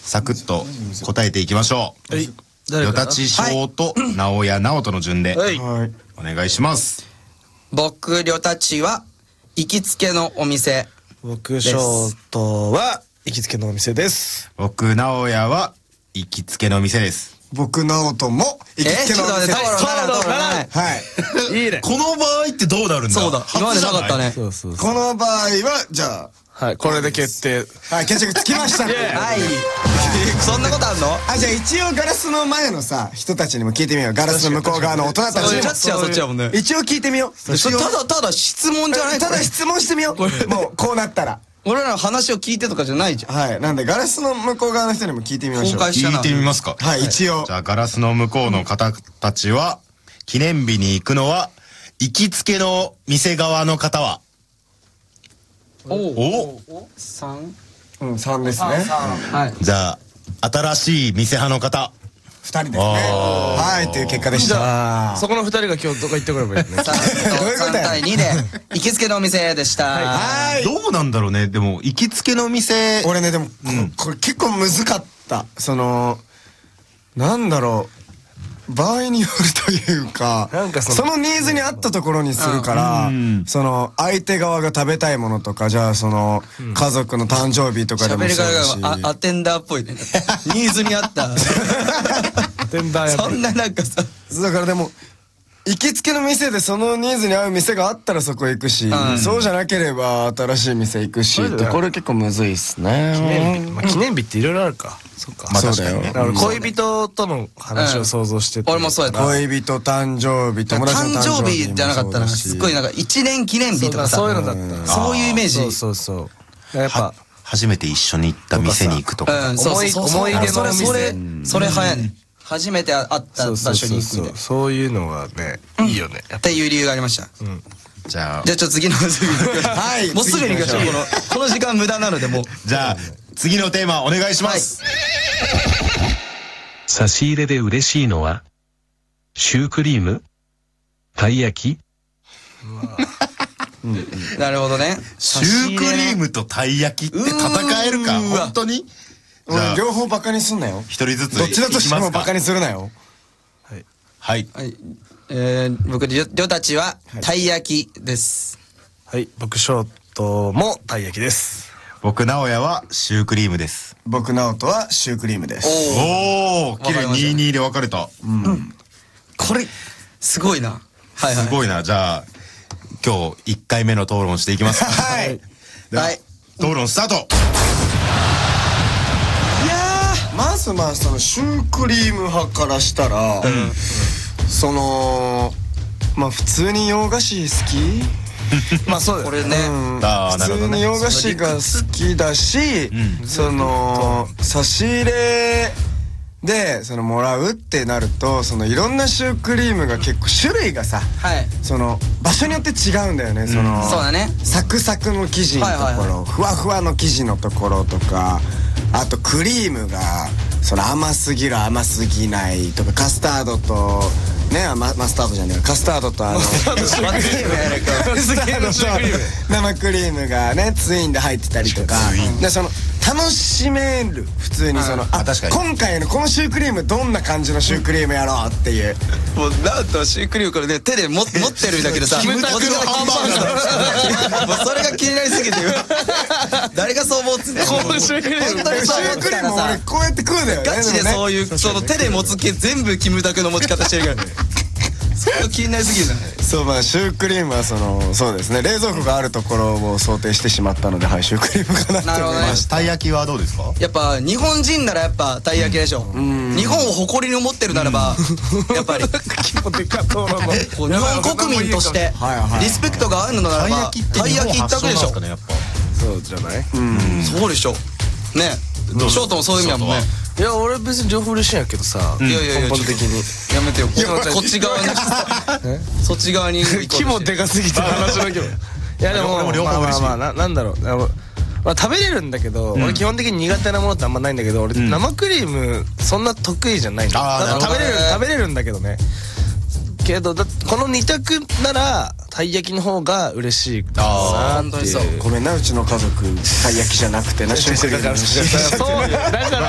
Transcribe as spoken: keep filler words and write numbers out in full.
サクッと答えていきましょう。よたち翔と直哉直人の順でお願いします。 僕りょたちは行きつけのお店。 僕翔とは行きつけのお店です。 僕直哉は行きつけの店です。 僕直人も行きつけのお店です。 はいいいね。 この場合ってどうなるんだ。 そうだ、今までなかったね。 そうそうこの場合はじゃあはい、これで決定。 はい、決着つきましたね。 はい。そんなことあんの？ あ、じゃあ一応ガラスの前のさ人たちにも聞いてみよう。ガラスの向こう側の大人たちにジャッジはそっちやもんね。 一応聞いてみよう。 ただただ質問じゃない。 ただ質問してみよう。もうこうなったら俺らの話を聞いてとかじゃないじゃん。 はい、なんでガラスの向こう側の人にも聞いてみましょう。 聞いてみますか。 はい、一応。 じゃあガラスの向こうの方たちは記念日に行くのは行きつけの店側の方はおお三うん三ですね。 はい。 じゃあ新しい店派の方二人ですね。はい、という結果でした。 そこの二人が今日どこ行ってくればいいね。 三対二で行きつけのお店でした。 はい。 どうなんだろうね。でも行きつけの店俺ねでもこれ結構難かった。そのなんだろう。場合によるというか、なんかそのニーズに合ったところにするから、その相手側が食べたいものとか、じゃあその家族の誕生日とかでもそうだし、 喋り方がアテンダーっぽいね。ニーズに合った。 アテンダーや。 そんななんかさ、 だからでも行きつけの店でそのニーズに合う店があったらそこ行くし、そうじゃなければ新しい店行くし、これ結構むずいっすね。 記念日、まあ記念日っていろいろあるか。そっか。 そうだよ。 だから恋人との話を想像してて。 俺もそうやった。 恋人、誕生日、友達の誕生日誕生日じゃなかったな。すっごいなんか一年記念日とかさ、 そういうのだった。 そういうイメージ。 そうそうそう。やっぱ初めて一緒に行った店に行くとか。 思い思い出の店。それそれ早いね。初めて会った場所に行くみたいな。 そういうのがねいいよね。 っていう理由がありました。 じゃあじゃあちょっと次のはい、 もうすぐに行きましょう。このこの時間無駄なのでもう。 じゃあ次のテーマお願いします。 差し入れで嬉しいのはシュークリーム、たい焼き。 なるほどね。 シュークリームとたい焼きって戦えるか本当に。 両方バカにすんなよ。 一人ずつどっちだとしてもバカにするなよ。 はいはい。 えー、僕りょたちはたい焼きです。 はい、僕ショートもたい焼きです。 僕直哉はシュークリームです。 僕直人はシュークリームです。 おお、綺麗にににで分かれた。 これすごいな。 すごいな。じゃあ今日いっかいめの討論していきます。 はい。 はい。 討論スタート。 まずまあそのシュークリーム派からしたら、そのまあ普通に洋菓子好き？ まあそうだよ。これね、 普通に洋菓子が好きだし、その差し入れでそのもらうってなると、そのいろんなシュークリームが結構種類がさ、その場所によって違うんだよね。そのそうだね。 サクサクの生地のところ、ふわふわの生地のところとか、あとクリームがその甘すぎる甘すぎないとか、カスタードとね、マスタードじゃねえカスタードとあの生クリームがねツインで入ってたりとか、でその楽しめる、普通にその、あ、今回のこのシュークリームどんな感じのシュークリームやろうっていう、 もうなんとシュークリームこれね手で持ってるんだけどさ、キムタクのハンバーガーもうそれが気になりすぎて誰がそう思ってんの。 このシュークリーム、 シュークリーム俺こうやって食うだよね。 ガチでそういうその手で持つ系全部キムタクの持ち方してるからそれが気になりすぎるな。 そう、まあシュークリームはそのそうですね、冷蔵庫があるところを想定してしまったので、はい、シュークリームかなって思いました。 たい焼きはどうですか？ やっぱ日本人ならやっぱたい焼きでしょ。日本を誇りに思ってるならばやっぱり日本国民としてリスペクトがあるのならばたい焼き一択でしょ。 そうじゃない？ そうでしょね。ショートもそういう意味だもんね。 いや俺別に情報嬉しいんやけどさ、 いやいやいや根本的にやめてよ。こっち側にそっち側に規模でかすぎて話の規模。いやでもまあまあまあなんだろう、まあ食べれるんだけど、俺基本的に苦手なものってあんまないんだけど、俺生クリームそんな得意じゃないんだ。食べれる食べれるんだけどね。けどこの二択ならたい焼きの方が嬉しいかなっていう。 ごめんな、うちの家族たい焼きじゃなくてな、シュークリーム。 だから